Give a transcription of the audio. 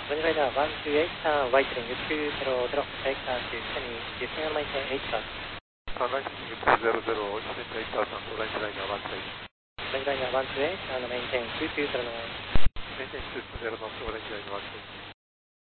Radar 128, white heading 200, take descending, descending on maintain 8 knots. Nineteen 600, descend 8,000, orange liner 128. Orange liner 128, maintain 2209. Maintain 220 knots, orange liner 128.